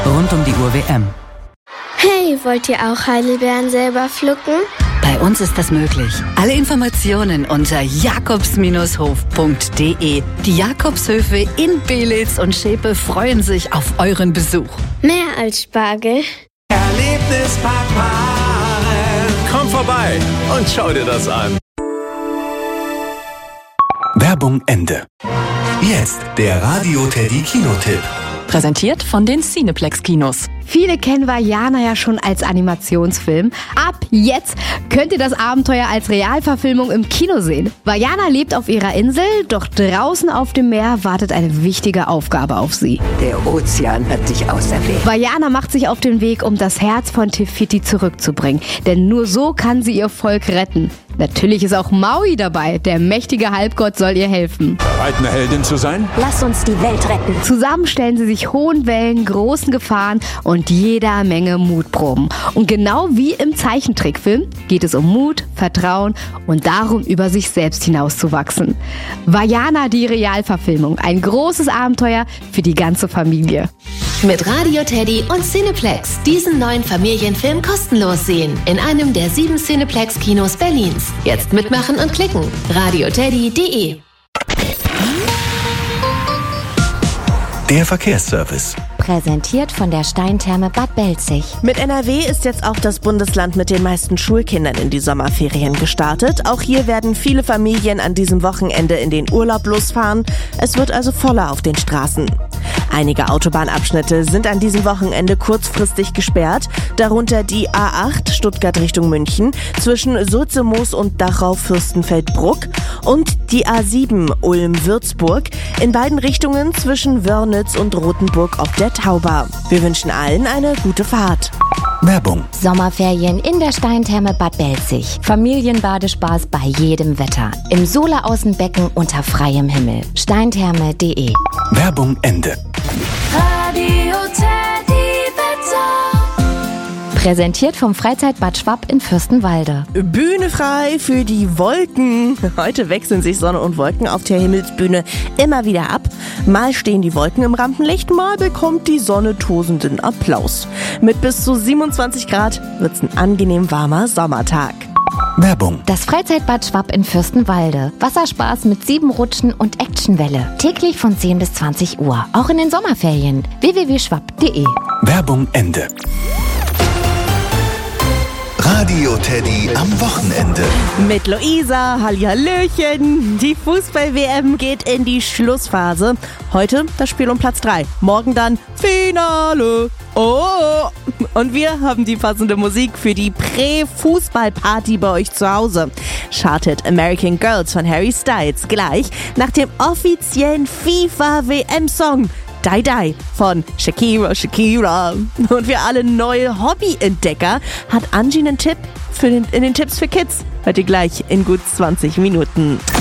Rund um die Uhr WM. Hey, wollt ihr auch Heidelbeeren selber pflücken? Bei uns ist das möglich. Alle Informationen unter jakobs-hof.de. Die Jakobshöfe in Belitz und Schepe freuen sich auf euren Besuch. Mehr als Spargel. Erlebnispark Maren. Komm vorbei und schau dir das an. Werbung Ende. Jetzt der Radio-Teddy-Kinotipp. Präsentiert von den Cineplex-Kinos. Viele kennen Vaiana ja schon als Animationsfilm. Ab jetzt könnt ihr das Abenteuer als Realverfilmung im Kino sehen. Vaiana lebt auf ihrer Insel, doch draußen auf dem Meer wartet eine wichtige Aufgabe auf sie. Der Ozean hat dich auserwählt. Vaiana macht sich auf den Weg, um das Herz von Te Fiti zurückzubringen. Denn nur so kann sie ihr Volk retten. Natürlich ist auch Maui dabei. Der mächtige Halbgott soll ihr helfen. Bereit, eine Heldin zu sein? Lass uns die Welt retten. Zusammen stellen sie sich hohen Wellen, großen Gefahren und jeder Menge Mutproben. Und genau wie im Zeichentrickfilm geht es um Mut, Vertrauen und darum, über sich selbst hinauszuwachsen. Vaiana, die Realverfilmung. Ein großes Abenteuer für die ganze Familie. Mit Radio Teddy und Cineplex diesen neuen Familienfilm kostenlos sehen. In einem der 7 Cineplex-Kinos Berlins. Jetzt mitmachen und klicken. radioteddy.de. Der Verkehrsservice. Präsentiert von der Steintherme Bad Belzig. Mit NRW ist jetzt auch das Bundesland mit den meisten Schulkindern in die Sommerferien gestartet. Auch hier werden viele Familien an diesem Wochenende in den Urlaub losfahren. Es wird also voller auf den Straßen. Einige Autobahnabschnitte sind an diesem Wochenende kurzfristig gesperrt, darunter die A8 Stuttgart Richtung München zwischen Sulzemoos und Dachau-Fürstenfeldbruck und die A7 Ulm-Würzburg in beiden Richtungen zwischen Wörnitz und Rothenburg auf der Tauber. Wir wünschen allen eine gute Fahrt. Werbung. Sommerferien in der Steintherme Bad Belzig. Familienbadespaß bei jedem Wetter. Im Sola-Außenbecken unter freiem Himmel. Steintherme.de. Werbung Ende. Radio Teddy Wetter. Präsentiert vom Freizeitbad Schwapp in Fürstenwalde. Bühne frei für die Wolken. Heute wechseln sich Sonne und Wolken auf der Himmelsbühne immer wieder ab. Mal stehen die Wolken im Rampenlicht, mal bekommt die Sonne tosenden Applaus. Mit bis zu 27 Grad wird's ein angenehm warmer Sommertag. Werbung. Das Freizeitbad Schwapp in Fürstenwalde. Wasserspaß mit 7 Rutschen und Actionwelle. Täglich von 10 bis 20 Uhr. Auch in den Sommerferien. www.schwapp.de. Werbung Ende. Radio Teddy am Wochenende. Mit Luisa, Hallihallöchen. Die Fußball-WM geht in die Schlussphase. Heute das Spiel um Platz 3. Morgen dann Finale. Oh! Und wir haben die passende Musik für die Prä-Fußball-Party bei euch zu Hause. Chartet American Girls von Harry Styles gleich nach dem offiziellen FIFA-WM-Song Die Die von Shakira, Shakira. Und für alle neue Hobbyentdecker hat Angie einen Tipp in den Tipps für Kids. Hört ihr gleich in gut 20 Minuten.